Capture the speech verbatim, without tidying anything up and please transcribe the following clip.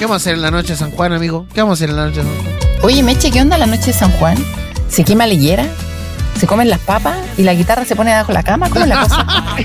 ¿Qué vamos a hacer en la noche de San Juan, amigo? ¿Qué vamos a hacer en la noche de San Juan? Oye, Meche, ¿qué onda la noche de San Juan? ¿Se quema la higuera? ¿Se comen las papas? ¿Y la guitarra se pone debajo de la cama? ¿Cómo es la cosa?